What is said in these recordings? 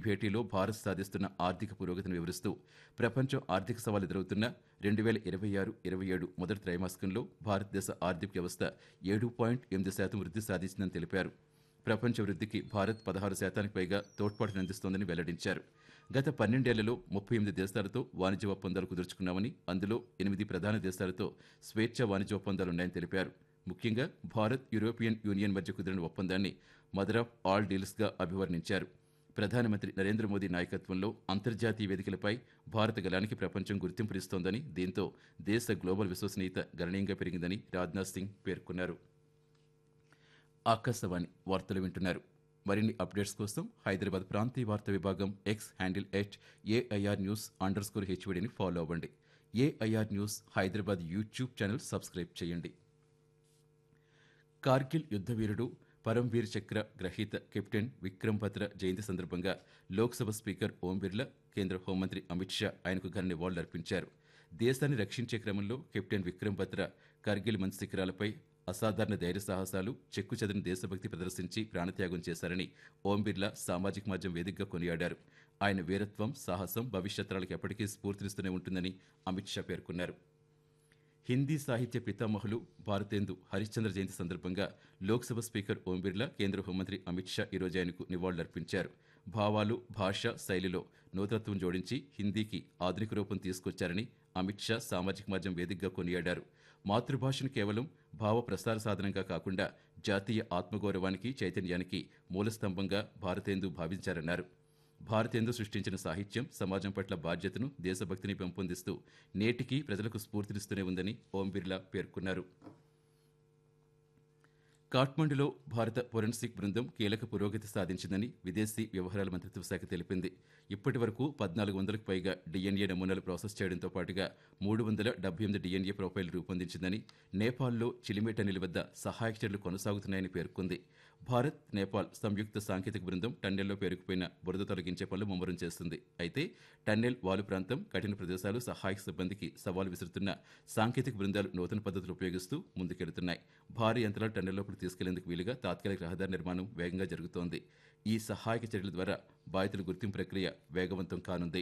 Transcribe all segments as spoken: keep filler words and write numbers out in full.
భేటీలో భారత్ సాధిస్తున్న ఆర్థిక పురోగతిని వివరిస్తూ ప్రపంచం ఆర్థిక సవాలు ఎదురవుతున్న రెండు వేల ఇరవై ఆరు ఇరవై ఏడు మొదటి త్రైమాసికంలో భారతదేశ ఆర్థిక వ్యవస్థ ఏడు పాయింట్ ఎనిమిది శాతం వృద్ధి సాధించిందని తెలిపారు. ప్రపంచ వృద్ధికి భారత్ పదహారు శాతానికి పైగా తోడ్పాటునందిస్తోందని వెల్లడించారు. గత పన్నెండేళ్లలో ముప్పై ఎనిమిది దేశాలతో వాణిజ్య ఒప్పందాలు కుదుర్చుకున్నామని, అందులో ఎనిమిది ప్రధాన దేశాలతో స్వేచ్ఛ వాణిజ్య ఒప్పందాలున్నాయని తెలిపారు. ముఖ్యంగా భారత్ యూరోపియన్ యూనియన్ మధ్య కుదిరిన ఒప్పందాన్ని మదర్ ఆఫ్ ఆల్ డీల్స్గా అభివర్ణించారు. ప్రధానమంత్రి నరేంద్ర మోదీ నాయకత్వంలో అంతర్జాతీయ వేదికలపై భారత గలానికి ప్రపంచం గుర్తింపునిస్తోందని, దీంతో దేశ గ్లోబల్ విశ్వసనీయత గణనీయంగా పెరిగిందని రాజ్నాథ్ సింగ్ పేర్కొన్నారు. ఆకాశవాణి వార్తలు వింటున్నారు. మరిన్ని అప్డేట్స్ కోసం హైదరాబాద్ ప్రాంతీయ వార్తా విభాగం X handle at AIR news under score హెచ్వీడీని follow అవ్వండి. AIR news Hyderabad YouTube channel subscribe చేయండి. కార్గిల్ యుద్ధవీరుడు పరమ్వీర్ చక్ర గ్రహీత కెప్టెన్ విక్రమ్ బత్రా జయంతి సందర్భంగా లోక్సభ స్పీకర్ ఓం బిర్లా, కేంద్ర హోంమంత్రి అమిత్ షా ఆయనకు ఘన నివాళులర్పించారు. దేశాన్ని రక్షించే క్రమంలో కెప్టెన్ విక్రమ్ బత్రా కార్గిల్ మంచు శిఖరాలపై అసాధారణ ధైర్య సాహసాలు, చెక్కు చెదిరిన దేశభక్తి ప్రదర్శించి ప్రాణత్యాగం చేశారని ఓం బిర్లా సామాజిక మాధ్యమం వేదికగా కొనియాడారు. ఆయన వీరత్వం, సాహసం భవిష్యత్ తరాలకు ఎప్పటికీ స్ఫూర్తినిస్తూనే ఉంటుందని అమిత్ షా పేర్కొన్నారు. హిందీ సాహిత్య పితామహులు భారతేందు హరిశ్చంద్ర జయంతి సందర్భంగా లోక్సభ స్పీకర్ ఓం బిర్లా, కేంద్ర హోంమంత్రి అమిత్ షా ఈరోజు ఆయనకు నివాళులర్పించారు. భావాలు, భాష, శైలిలో నూతనత్వం జోడించి హిందీకి ఆధునిక రూపం తీసుకొచ్చారని అమిత్ షా సామాజిక మాధ్యమం వేదికగా కొనియాడారు. మాతృభాషను కేవలం భావ ప్రసార సాధనంగా కాకుండా జాతీయ ఆత్మగౌరవానికి, చైతన్యానికి మూలస్తంభంగా భారతేందు భావించారన్నారు. భారతేందు సృష్టించిన సాహిత్యం సమాజం పట్ల బాధ్యతను, దేశభక్తిని పెంపొందిస్తూ నేటికీ ప్రజలకు స్ఫూర్తినిస్తూనే ఉందని ఓం బిర్లా పేర్కొన్నారు. కాఠ్మండులో భారత ఫోరెన్సిక్ బృందం కీలక పురోగతి సాధించిందని విదేశీ వ్యవహారాల మంత్రిత్వ శాఖ తెలిపింది. ఇప్పటి వరకు పద్నాలుగు వందలకు పైగా డిఎన్ఏ నమూనాలు ప్రాసెస్ చేయడంతో పాటుగా మూడు వందల డెబ్బై ఎనిమిది డిఎన్ఏ ప్రొఫైల్ రూపొందించిందని, నేపాల్లో చిలిమేటన్నెల వద్ద సహాయక చర్యలు కొనసాగుతున్నాయని పేర్కొంది. భారత్, నేపాల్ సంయుక్త సాంకేతిక బృందం టన్నెల్లో పేరుకుపోయిన బురద తొలగించే పనులు ముమ్మరం చేస్తుంది. అయితే టన్నెల్ వాలు ప్రాంతం, కఠిన ప్రదేశాలు సహాయక సిబ్బందికి సవాలు విసురుతున్న సాంకేతిక బృందాలు నూతన పద్ధతులు ఉపయోగిస్తూ ముందుకెళ్తున్నాయి. భారీ యంత్రాలు టన్నెల్లోకి తీసుకెళ్లేందుకు వీలుగా తాత్కాలిక రహదారి నిర్మాణం వేగంగా జరుగుతోంది. ఈ సహాయక చర్యల ద్వారా బాధితుల గుర్తింపు ప్రక్రియ వేగవంతం కానుంది.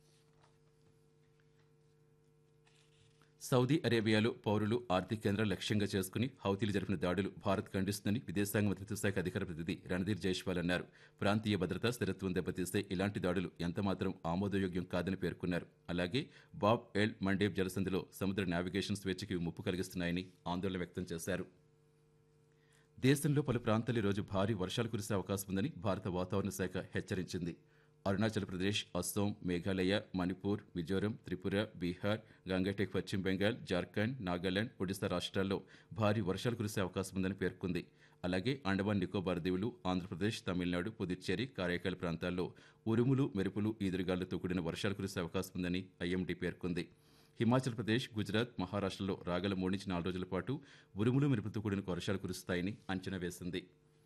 సౌదీ అరేబియాలో పౌరులు, ఆర్థిక కేంద్రాలు లక్ష్యంగా చేసుకుని హౌతీలు జరిపిన దాడులు భారత్ ఖండిస్తుందని విదేశాంగ మంత్రిత్వ శాఖ అధికార ప్రతినిధి రణధీర్ జైష్వాల్ అన్నారు. ప్రాంతీయ భద్రత, స్థిరత్వం దెబ్బతీస్తే ఇలాంటి దాడులు ఎంతమాత్రం ఆమోదయోగ్యం కాదని పేర్కొన్నారు. అలాగే బాబ్ ఎల్ మండేబ్ జలసంధిలో సముద్ర నావిగేషన్ స్వేచ్ఛకి ముప్పు కలిగిస్తున్నాయని ఆందోళన వ్యక్తం చేశారు. దేశంలో పలు ప్రాంతాల్లో ఈరోజు భారీ వర్షాలు కురిసే అవకాశం ఉందని భారత వాతావరణ శాఖ హెచ్చరించింది. అరుణాచల్ ప్రదేశ్, అస్సోం, మేఘాలయ, మణిపూర్, మిజోరం, త్రిపుర, బీహార్, గంగటెక్ పశ్చిమ బెంగాల్, జార్ఖండ్, నాగాలాండ్, ఒడిశా రాష్ట్రాల్లో భారీ వర్షాలు కురిసే అవకాశం ఉందని పేర్కొంది. అలాగే అండమాన్ నికోబార్ దీవులు, ఆంధ్రప్రదేశ్, తమిళనాడు, పుదుచ్చేరి, కారైకాల్ ప్రాంతాల్లో ఉరుములు, మెరుపులు, ఈదురుగాలులతో కూడిన వర్షాలు కురిసే అవకాశం ఉందని ఐఎండీ పేర్కొంది. హిమాచల్ ప్రదేశ్, గుజరాత్, మహారాష్ట్రలో రాగల మూడు నుంచి నాలుగు రోజుల పాటు ఉరుములు, మెరుపులతో కూడిన వర్షాలు కురుస్తాయని అంచనా వేసింది.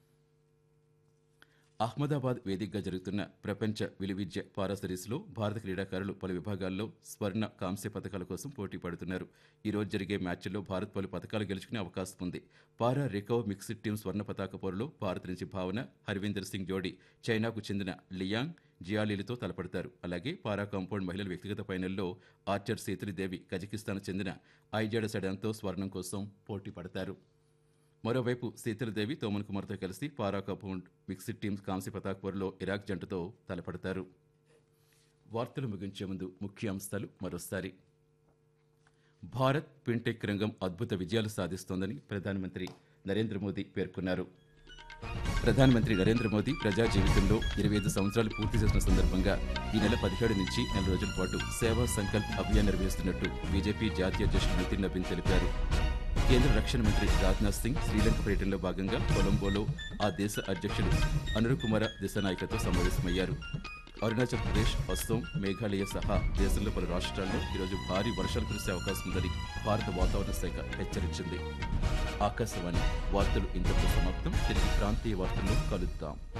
అహ్మదాబాద్ వేదికగా జరుగుతున్న ప్రపంచ విలువిద్య పారా సిరీస్లో భారత క్రీడాకారులు పలు విభాగాల్లో స్వర్ణ, కాంస్య పథకాల కోసం పోటీ పడుతున్నారు. ఈ రోజు జరిగే మ్యాచ్ల్లో భారత్ పలు పథకాలు గెలుచుకునే అవకాశం ఉంది. పారా రికర్వ్ మిక్స్డ్ టీం స్వర్ణ పతాక పోరులో భారత్ నుంచి భావన, హర్వీందర్ సింగ్ జోడీ చైనాకు చెందిన లియాంగ్ జియాలీలతో తలపడతారు. అలాగే పారా కాంపౌండ్ మహిళల వ్యక్తిగత ఫైనల్లో ఆర్చర్ సీతలిదేవి కజకిస్తాన్ చెందిన ఐజాడ సెడాన్తో స్వర్ణం కోసం పోటీ పడతారు. మరోవైపు సీతలదేవి తోమన్ కుమార్తో కలిసి పారా కాంపౌండ్ మిక్స్డ్ టీమ్స్ కాంస్య పతాక పోరులో ఇరాక్ జంటతో తలపడతారు. వార్తలు ముగించే ముందు ముఖ్యాంశాలు మరోసారి. భారత్ ఫిన్టెక్ రంగం అద్భుత విజయాలు సాధిస్తోందని ప్రధానమంత్రి నరేంద్ర మోదీ పేర్కొన్నారు. ప్రధానమంత్రి నరేంద్ర మోదీ ప్రజా జీవితంలో ఇరవై ఐదు సంవత్సరాలు పూర్తి చేసిన సందర్భంగా ఈ నెల పదిహేడు నుంచి నెల రోజుల పాటు సేవా సంకల్ప్ అభియాన్ నిర్వహిస్తున్నట్టు బీజేపీ జాతీయ అధ్యక్షుడు నితిన్ నవీన్ తెలిపారు. కేంద్ర రక్షణ మంత్రి రాజ్నాథ్ సింగ్ శ్రీలంక పర్యటనలో భాగంగా కొలంబోలో ఆ దేశ అధ్యక్షుడు అనురుకుమార దిశానాయకతో సమావేశమయ్యారు. అరుణాచల్ ప్రదేశ్, అస్సోం, మేఘాలయ సహా దేశంలో పలు రాష్ట్రాల్లో ఈరోజు భారీ వర్షాలు కురిసే అవకాశం ఉందని భారత వాతావరణ శాఖ హెచ్చరించింది. ఆకాశవాణి వార్తలు ఇంతకు సమాప్తం. తిరిగి ప్రాంతీయ వార్తల్లో కలుద్దాం.